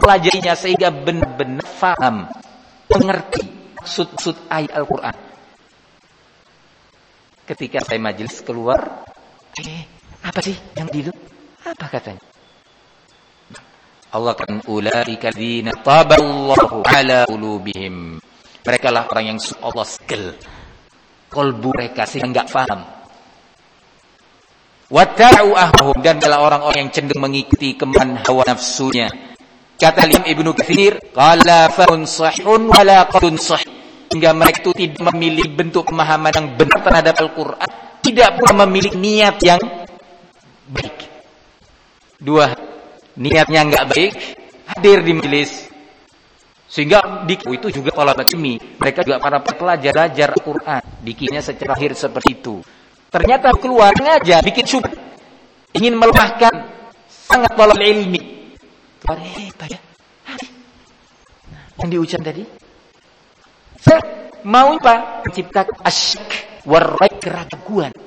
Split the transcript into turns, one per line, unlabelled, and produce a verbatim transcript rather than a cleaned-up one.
mempelajarinya sehingga benar-benar faham, mengerti maksud-maksud ayat Al-Quran. Ketika saya majelis keluar, eh, apa sih yang di itu? Apa katanya? Allah kan ulaika alladzina taballahu ala qulubihim. Mereka lah orang yang Allah segel kalbu mereka sehingga enggak paham. Wata'u ahwahum, dan adalah orang-orang yang cenderung mengikuti kemauan hawa nafsunya. Kata Imam Ibnu Katsir, qala fa'un sahihun wala qadun sahih. Hingga mereka itu tidak memilih bentuk pemahaman yang benar terhadap Al-Quran, tidak pula memiliki niat yang baik. Dua, niatnya enggak baik, hadir di majelis, sehingga dikau itu juga talabat ilmi, mereka juga para pelajar belajar Al-Quran, dikiranya secara lahir seperti itu. Ternyata keluar ngajar, bikin syubhat, ingin melemahkan sangat talab ilmi. Eh, pada yang diucap tadi, mau apa? Menciptakan asyak, warai, keraguan.